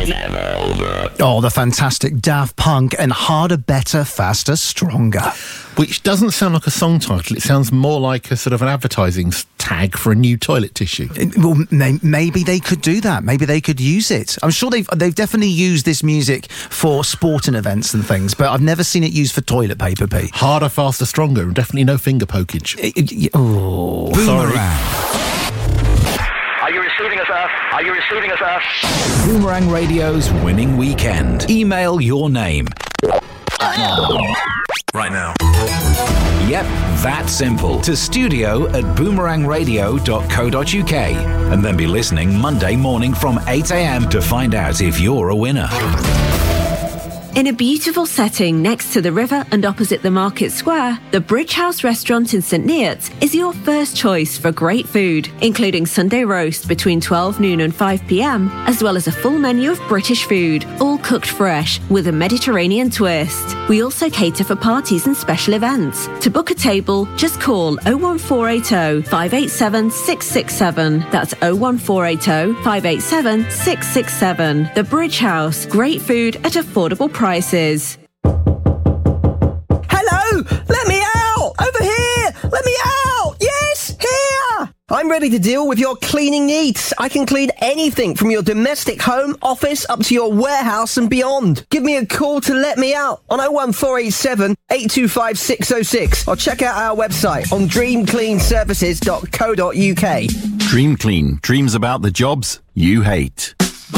Oh, the fantastic Daft Punk and Harder, Better, Faster, Stronger. Which doesn't sound like a song title. It sounds more like a sort of an advertising tag for a new toilet tissue. Well, maybe they could do that. Maybe they could use it. I'm sure they've definitely used this music for sporting events and things, but I've never seen it used for toilet paper, Pete. Harder, faster, stronger, and definitely no finger pokage. Boomerang. Are you receiving us, Earth? Are you receiving us, Earth? Boomerang Radio's winning weekend. Email your name. Right now. Yep, that simple. To studio@boomerangradio.co.uk. And then be listening Monday morning from 8 a.m. to find out if you're a winner. In a beautiful setting next to the river and opposite the market square, the Bridge House restaurant in St Neots is your first choice for great food, including Sunday roast between 12 noon and 5 p.m, as well as a full menu of British food, all cooked fresh with a Mediterranean twist. We also cater for parties and special events. To book a table, just call 01480 587 667. That's 01480 587 667. The Bridge House. Great food at affordable prices. Hello! Let me out! Over here! Let me out! Yes! Here! I'm ready to deal with your cleaning needs. I can clean anything from your domestic home, office, up to your warehouse and beyond. Give me a call to let me out on 01487 825 606 or check out our website on dreamcleanservices.co.uk. Dream Clean. Dreams about the jobs you hate.